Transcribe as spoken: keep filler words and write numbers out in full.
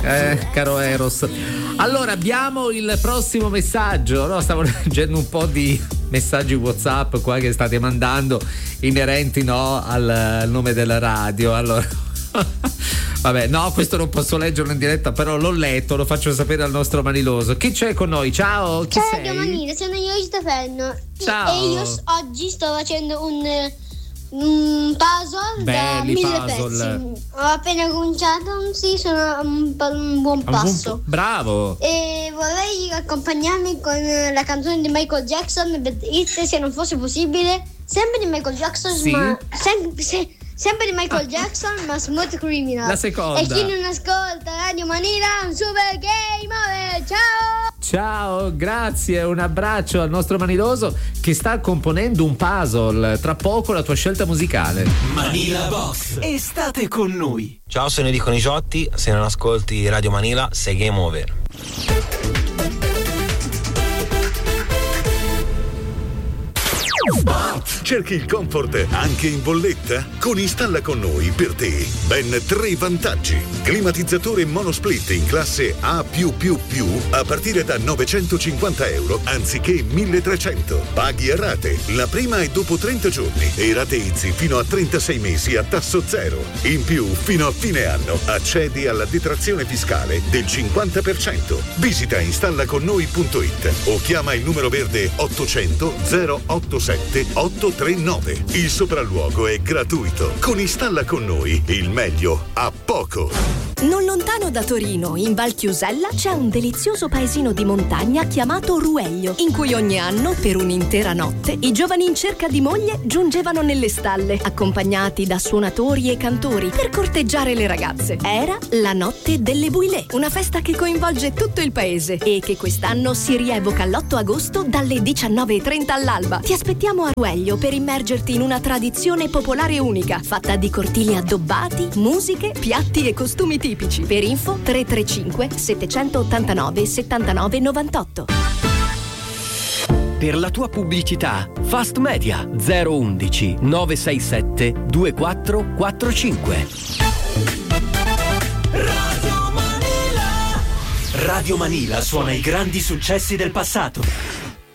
Eh, caro Eros. Allora abbiamo il prossimo messaggio, no? Stavo leggendo un po' di messaggi WhatsApp qua che state mandando inerenti, no, al, al nome della radio. Allora vabbè, no, questo non posso leggerlo in diretta, però l'ho letto, lo faccio sapere al nostro Maniloso. Chi c'è con noi? Ciao, chi Ciao, sei? Ciao Manile, sono io Stefano. Ciao. E io s- oggi sto facendo un, un puzzle Belli da mille puzzle. pezzi. Ho appena cominciato, sì, sono un, pa- un buon passo. Bravo. E vorrei accompagnarmi con la canzone di Michael Jackson, Bad It, se non fosse possibile. Sempre di Michael Jackson, Sì. ma sem- se- sempre di Michael Jackson, ma Smooth Criminal. La seconda. E chi non ascolta Radio Manila, un super game over. Ciao! Ciao, grazie, un abbraccio al nostro Maniloso che sta componendo un puzzle. Tra poco la tua scelta musicale. Manila Box, estate con noi. Ciao, sono Enrico Niciotti, se non ascolti Radio Manila sei game over. Cerchi il comfort anche in bolletta? Con Installa con noi per te ben tre vantaggi. Climatizzatore monosplit in classe A+++ a partire da novecentocinquanta euro anziché milletrecento. Paghi a rate, la prima è dopo trenta giorni e rateizzi fino a trentasei mesi a tasso zero. In più, fino a fine anno accedi alla detrazione fiscale del cinquanta per cento. Visita installaconnoi punto it o chiama il numero verde ottocento zero ottantasette ottocentotrentanove. Il sopralluogo è gratuito. Con Installa con noi il meglio a poco. Non lontano da Torino, in Val Chiusella, c'è un delizioso paesino di montagna chiamato Rueglio, in cui ogni anno, per un'intera notte, i giovani in cerca di moglie giungevano nelle stalle, accompagnati da suonatori e cantori, per corteggiare le ragazze. Era la Notte delle Builè, una festa che coinvolge tutto il paese e che quest'anno si rievoca l'otto agosto dalle diciannove e trenta all'alba. Ti aspettiamo a Rueglio per immergerti in una tradizione popolare unica, fatta di cortili addobbati, musiche, piatti e costumi tipici. Per info tre tre cinque settecentottantanove settantanove novantotto. Per la tua pubblicità, Fast Media zero undici nove sei sette due quattro quattro cinque. Radio Manila. Radio Manila suona i grandi successi del passato.